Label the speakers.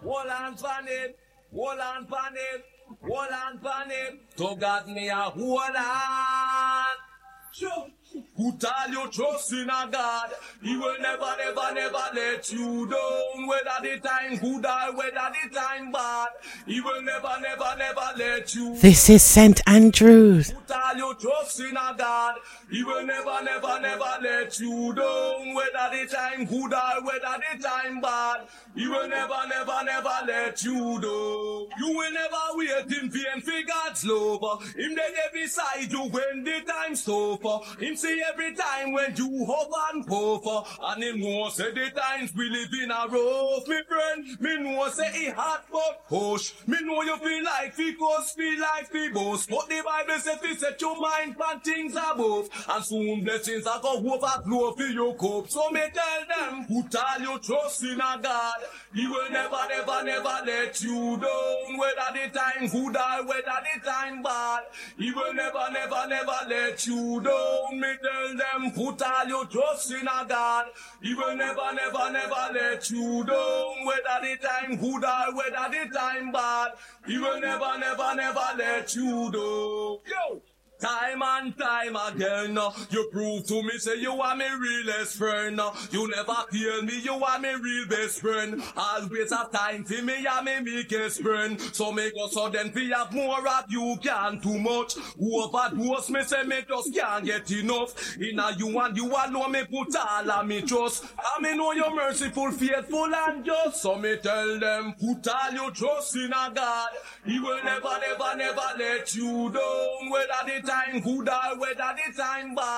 Speaker 1: Hold on pan it, hold on pan it, hold on pan it. To God me a hold on. Sure. Put all your trust in a God. He will never, never, never let you down. Whether the time good or whether the time bad. He will never, never, never let you down.
Speaker 2: This is St. Andrews.
Speaker 1: Put all your trust in a God. He will never, never, never let you down. Whether the time good or whether the time bad. He will never, never, never let you down. You will never wait in vain for God's love. Him there beside you when the time's tough. Him see every time when you hop and puff. And him know say the times we live in a rough. Me friend, me know say it hot but hush. Me know you feel like fi cuss, feel like fi boast. But the Bible says fi set your mind on things above. And soon blessings are go overflow for your cup. So me tell them, put all your trust in a God. He will never, never, never let you down. Whether the time good or whether the time bad. He will never, never, never let you down. Me tell them, put all your trust in a God. He will never, never, never let you down. Whether the time good or whether the time bad. He will never, never, never let you down. Yo! Time and time again, you prove to me, say you are my realest friend. You never fail me, you are my real best friend. Always have time for me, I'm my meekest friend. So make us so then we have more of you, can't too much. Overdose me, say me just can't get enough. Inna you and you alone, me put all of me trust. I me know you're merciful, faithful and just. So me tell them, put all your trust in a God. He will never, never, never let you down. Whether the time good or whether the time bad.